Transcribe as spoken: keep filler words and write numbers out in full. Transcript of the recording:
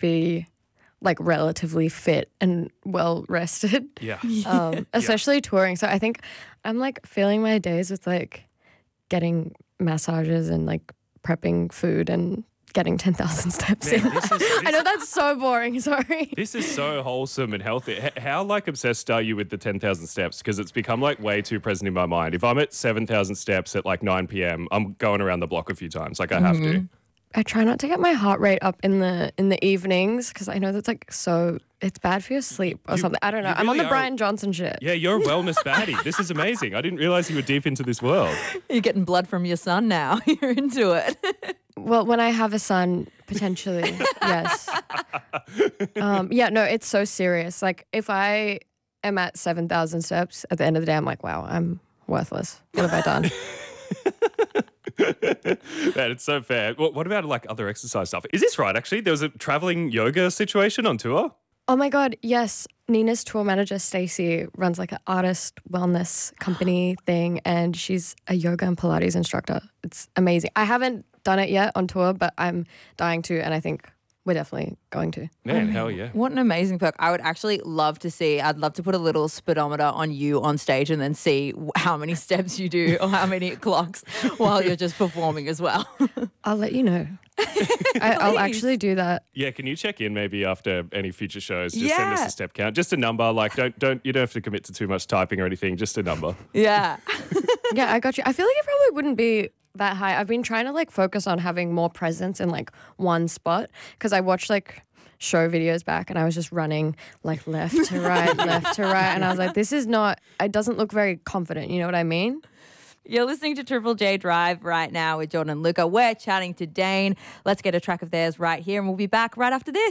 be like relatively fit and well rested. Yeah. Um, especially yeah. touring. So I think I'm like filling my days with like getting massages and like prepping food and getting ten thousand steps Man, in. This is, this I know that's so boring, sorry. This is so wholesome and healthy. How like obsessed are you with the ten thousand steps? Because it's become like way too present in my mind. If I'm at seven thousand steps at like nine p.m, I'm going around the block a few times. Like I have mm-hmm. to. I try not to get my heart rate up in the in the evenings because I know that's like so it's bad for your sleep or you, something. I don't know. Really I'm on the Brian Johnson shit. Yeah, you're a wellness baddie. This is amazing. I didn't realize you were deep into this world. You're getting blood from your son now. You're into it. Well, when I have a son, potentially, yes. Um, yeah, no, it's so serious. Like if I am at seven thousand steps at the end of the day, I'm like, wow, I'm worthless. What have I done? Man, it's so fair. What, what about like other exercise stuff? Is this right, actually? There was a traveling yoga situation on tour? Oh my God, yes. Nina's tour manager, Stacey, runs like an artist wellness company thing and she's a yoga and Pilates instructor. It's amazing. I haven't done it yet on tour, but I'm dying to and I think we're definitely going to. Man, hell yeah. What an amazing perk. I would actually love to see, I'd love to put a little speedometer on you on stage and then see how many steps you do or how many clocks while you're just performing as well. I'll let you know. I, I'll actually do that. Yeah, can you check in maybe after any future shows? Just yeah. send us a step count. Just a number. Like don't don't you don't have to commit to too much typing or anything, just a number. Yeah. Yeah, I got you. I feel like it probably wouldn't be that high. I've been trying to like focus on having more presence in like one spot because I watched like show videos back and I was just running like left to right, left to right. And I was like, this is not, it doesn't look very confident. You know what I mean? You're listening to Triple J Drive right now with Jordan and Luca. We're chatting to Dane. Let's get a track of theirs right here and we'll be back right after this.